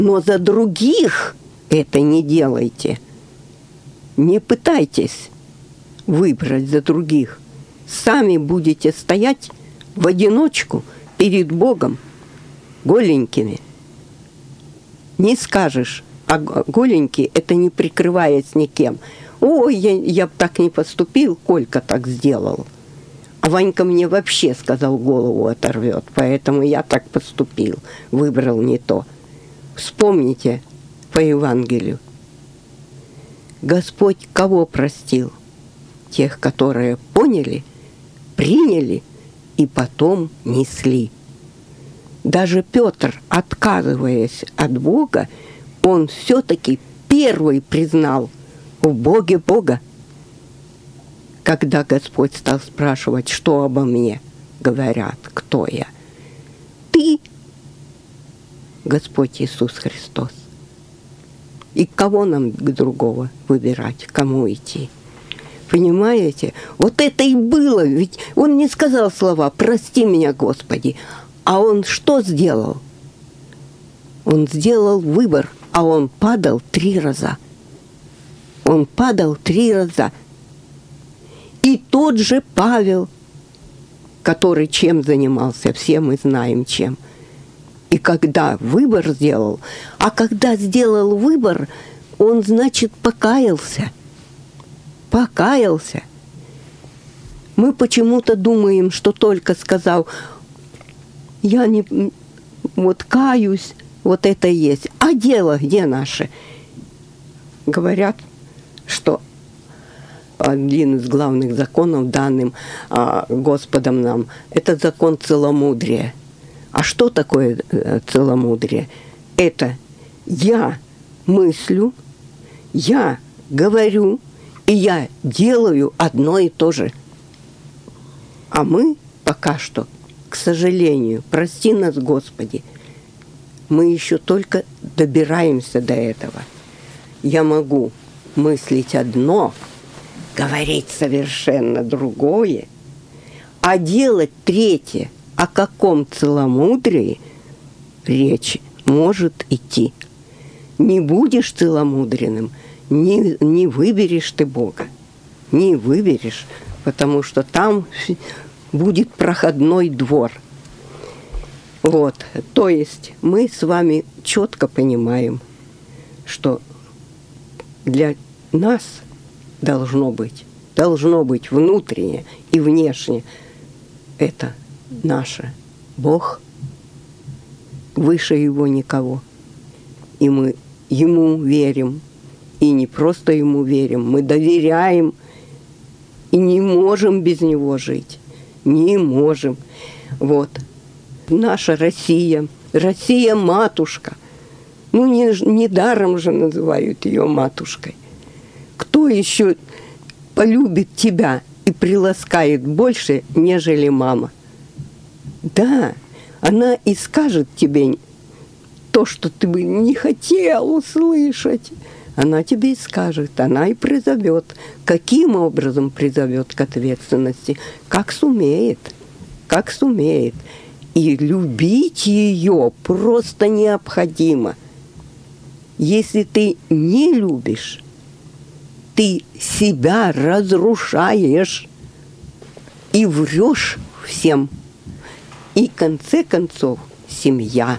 Но за других это не делайте. Не пытайтесь выбрать за других. Сами будете стоять в одиночку перед Богом голенькими. Не скажешь, а голенький — это не прикрываясь никем. Ой, я б так не поступил, Колька так сделал. А Ванька мне вообще сказал, голову оторвет, поэтому я так поступил, выбрал не то. Вспомните по Евангелию. Господь кого простил? Тех, которые поняли, приняли и потом несли. Даже Петр, отказываясь от Бога, он все-таки первый признал в Боге Бога. Когда Господь стал спрашивать, что обо мне говорят, кто я? Ты, Господь Иисус Христос. И кого нам другого выбирать, кому идти? Понимаете? Вот это и было. Ведь он не сказал слова «Прости меня, Господи». А он что сделал? Он сделал выбор, а он падал 3 раза. Он падал 3 раза. И тот же Павел, который чем занимался, все мы знаем чем. И когда выбор сделал, а когда сделал выбор, он, значит, покаялся. Покаялся. Мы почему-то думаем, что только сказал, я не вот каюсь, вот это есть. А дело где наше? Говорят, что один из главных законов, данным Господом нам, это закон целомудрия. А что такое целомудрие? Это я мыслю, я говорю, и я делаю одно и то же. А мы пока что, к сожалению, прости нас, Господи, мы еще только добираемся до этого. Я могу мыслить одно, говорить совершенно другое, а делать третье. О каком целомудрии речь может идти? Не будешь целомудренным, не выберешь ты Бога. Не выберешь, потому что там будет проходной двор. Вот, то есть мы с вами четко понимаем, что для нас должно быть внутреннее и внешнее. Это наше Бог, выше Его никого. И мы Ему верим, и не просто Ему верим, мы доверяем, и не можем без Него жить. Не можем. Вот. Наша Россия, Россия-матушка. Ну, не даром же называют ее матушкой. Кто еще полюбит тебя и приласкает больше, нежели мама? Да, она и скажет тебе то, что ты бы не хотел услышать. Она тебе и скажет, она и призовет. Каким образом призовет к ответственности? Как сумеет. Как сумеет. И любить ее просто необходимо. Если ты не любишь, ты себя разрушаешь и врешь всем. И в конце концов семья.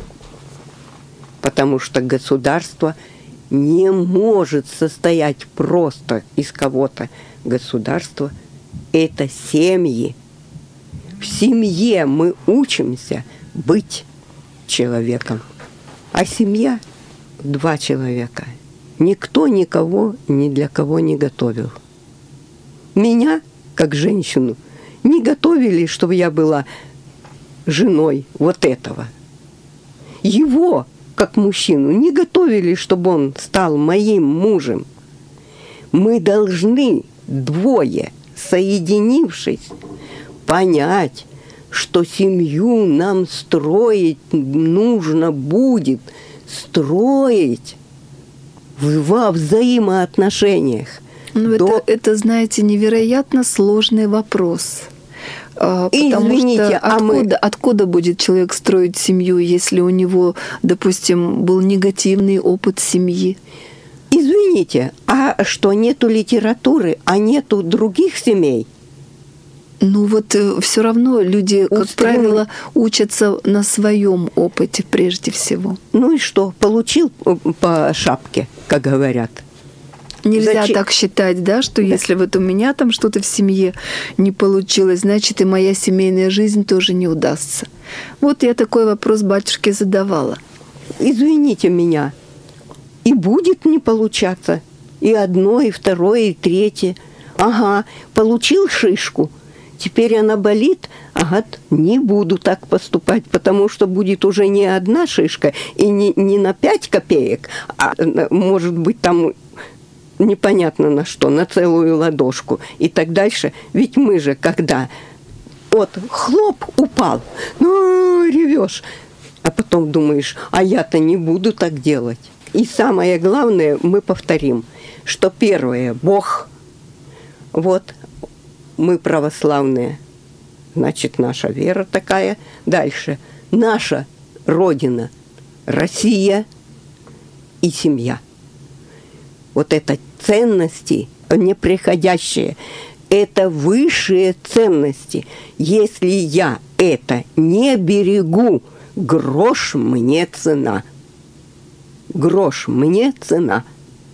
Потому что государство не может состоять просто из кого-то. Государство – это семьи. В семье мы учимся быть человеком. А семья – 2 человека. Никто никого ни для кого не готовил. Меня, как женщину, не готовили, чтобы я была женой вот этого. Его, как мужчину, не готовили, чтобы он стал моим мужем. Мы должны 2, соединившись, понять, что семью нам строить нужно будет, строить во взаимоотношениях. Ну, это, знаете, невероятно сложный вопрос. Извините, откуда будет человек строить семью, если у него, допустим, был негативный опыт семьи? Извините, а что, нету литературы, а нету других семей? Ну вот все равно люди, как правило, учатся на своем опыте прежде всего. Ну и что, получил по шапке, как говорят. Нельзя так считать, да, что если вот у меня там что-то в семье не получилось, значит и моя семейная жизнь тоже не удастся. Вот я такой вопрос батюшке задавала. Извините меня, и будет не получаться. И одно, и второе, и третье. Ага, получил шишку, теперь она болит, ага, не буду так поступать, потому что будет уже не одна шишка, и не на 5 копеек, а может быть там непонятно на что, на целую ладошку и так дальше. Ведь мы же, когда вот хлоп упал, ну, ревешь, а потом думаешь, а я-то не буду так делать. И самое главное, мы повторим, что первое, Бог, вот, мы православные, значит, наша вера такая. Дальше, наша Родина, Россия и семья. Вот это ценности неприходящие, это высшие ценности. Если я это не берегу, грош мне цена. Грош мне цена.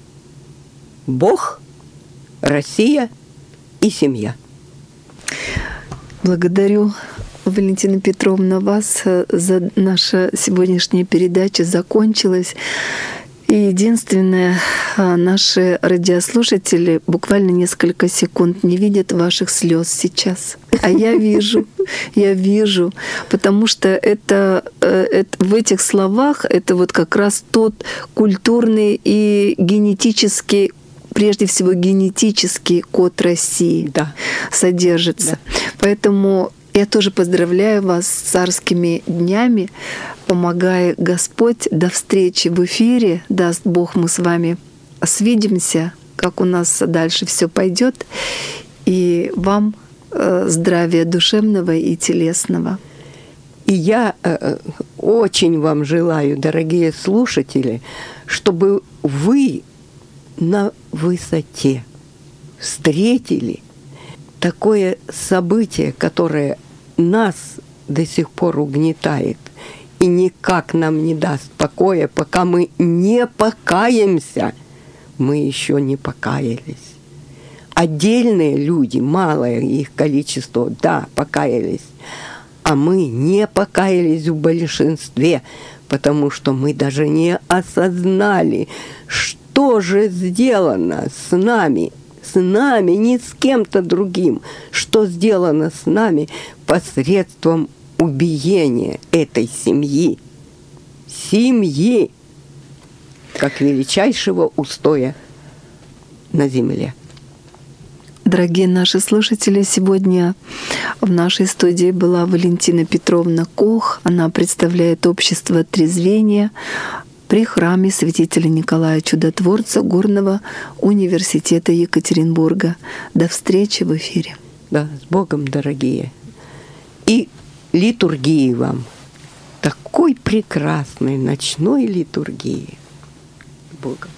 Бог, Россия и семья. Благодарю, Валентина Петровна, вас за наша сегодняшняя передача закончилась. И единственное, наши радиослушатели буквально несколько секунд не видят ваших слез сейчас. А я вижу, потому что это в этих словах это вот как раз тот культурный и генетический, прежде всего генетический код России содержится. Да. Поэтому я тоже поздравляю вас с царскими днями. Помогай Господь. До встречи в эфире. Даст Бог, мы с вами свидимся, как у нас дальше все пойдет. И вам здравия душевного и телесного. И я очень вам желаю, дорогие слушатели, чтобы вы на высоте встретили такое событие, которое нас до сих пор угнетает и никак нам не даст покоя, пока мы не покаемся. Мы еще не покаялись. Отдельные люди, малое их количество, да, покаялись, а мы не покаялись в большинстве, потому что мы даже не осознали, что же сделано с нами, не с кем-то другим, что сделано с нами посредством убиения этой семьи, как величайшего устоя на земле. Дорогие наши слушатели, сегодня в нашей студии была Валентина Петровна Кох. Она представляет общество трезвения при храме святителя Николая Чудотворца Горного университета Екатеринбурга. До встречи в эфире. Да, с Богом, дорогие. И литургии вам. Такой прекрасной ночной литургии. С Богом.